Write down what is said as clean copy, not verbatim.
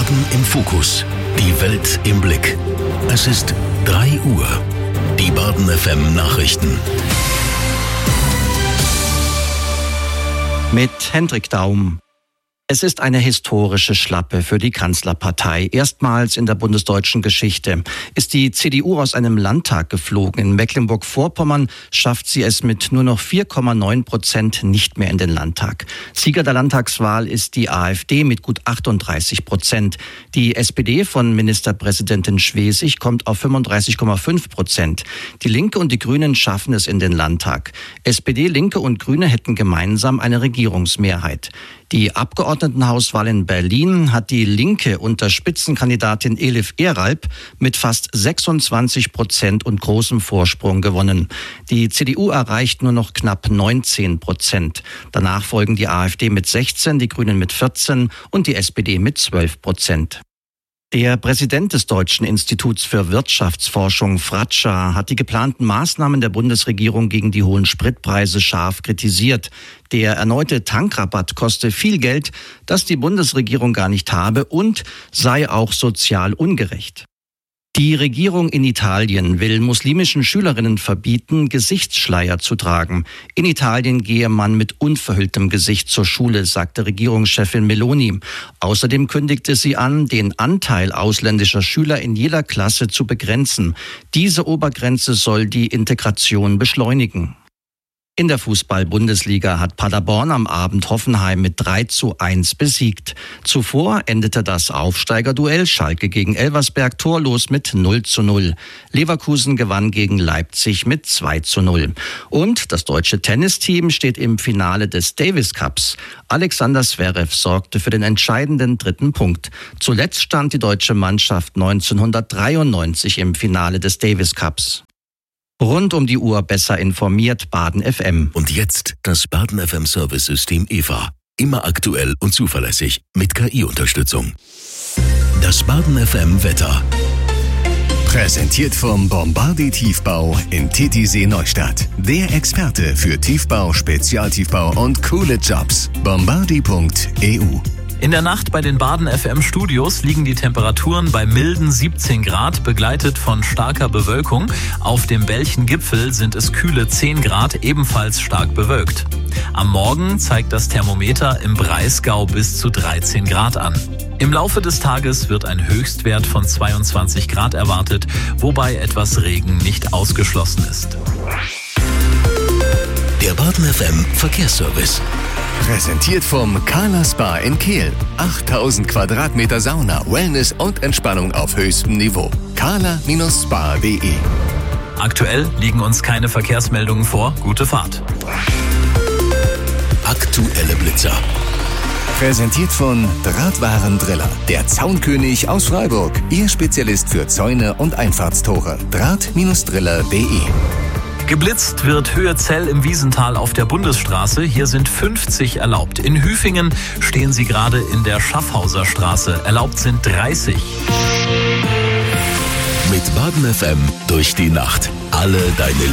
Baden im Fokus. Die Welt im Blick. Es ist 3 Uhr. Die Baden FM Nachrichten. Mit Hendrik Daum. Es ist eine historische Schlappe für die Kanzlerpartei. Erstmals in der bundesdeutschen Geschichte ist die CDU aus einem Landtag geflogen. In Mecklenburg-Vorpommern schafft sie es mit nur noch 4,9% nicht mehr in den Landtag. Sieger der Landtagswahl ist die AfD mit gut 38%. Die SPD von Ministerpräsidentin Schwesig kommt auf 35,5%. Die Linke und die Grünen schaffen es in den Landtag. SPD, Linke und Grüne hätten gemeinsam eine Regierungsmehrheit. Die Abgeordnetenhauswahl in Berlin hat die Linke unter Spitzenkandidatin Elif Eralp mit fast 26% und großem Vorsprung gewonnen. Die CDU erreicht nur noch knapp 19%. Danach folgen die AfD mit 16%, die Grünen mit 14% und die SPD mit 12%. Der Präsident des Deutschen Instituts für Wirtschaftsforschung, Fratscher, hat die geplanten Maßnahmen der Bundesregierung gegen die hohen Spritpreise scharf kritisiert. Der erneute Tankrabatt koste viel Geld, das die Bundesregierung gar nicht habe und sei auch sozial ungerecht. Die Regierung in Italien will muslimischen Schülerinnen verbieten, Gesichtsschleier zu tragen. In Italien gehe man mit unverhülltem Gesicht zur Schule, sagte Regierungschefin Meloni. Außerdem kündigte sie an, den Anteil ausländischer Schüler in jeder Klasse zu begrenzen. Diese Obergrenze soll die Integration beschleunigen. In der Fußball-Bundesliga hat Paderborn am Abend Hoffenheim mit 3:1 besiegt. Zuvor endete das Aufsteigerduell Schalke gegen Elversberg torlos mit 0:0. Leverkusen gewann gegen Leipzig mit 2:0. Und das deutsche Tennisteam steht im Finale des Davis Cups. Alexander Zverev sorgte für den entscheidenden 3. Punkt. Zuletzt stand die deutsche Mannschaft 1993 im Finale des Davis Cups. Rund um die Uhr besser informiert Baden FM. Und jetzt das Baden FM Service-System EVA. Immer aktuell und zuverlässig mit KI-Unterstützung. Das Baden FM Wetter. Präsentiert vom Bombardier Tiefbau in Titisee Neustadt. Der Experte für Tiefbau, Spezialtiefbau und coole Jobs. Bombardier.eu. In der Nacht bei den Baden FM Studios liegen die Temperaturen bei milden 17 Grad, begleitet von starker Bewölkung. Auf dem Belchen-Gipfel sind es kühle 10 Grad, ebenfalls stark bewölkt. Am Morgen zeigt das Thermometer im Breisgau bis zu 13 Grad an. Im Laufe des Tages wird ein Höchstwert von 22 Grad erwartet, wobei etwas Regen nicht ausgeschlossen ist. Der Baden FM Verkehrsservice. Präsentiert vom Carla Spa in Kehl. 8000 Quadratmeter Sauna, Wellness und Entspannung auf höchstem Niveau. carla-spa.de. Aktuell liegen uns keine Verkehrsmeldungen vor. Gute Fahrt. Aktuelle Blitzer. Präsentiert von Drahtwarendriller. Der Zaunkönig aus Freiburg. Ihr Spezialist für Zäune und Einfahrtstore. Draht-driller.de. Geblitzt wird Höhe-Zell im Wiesental auf der Bundesstraße. Hier sind 50 erlaubt. In Hüfingen stehen sie gerade in der Schaffhauser Straße. Erlaubt sind 30. Mit Baden FM durch die Nacht. Alle deine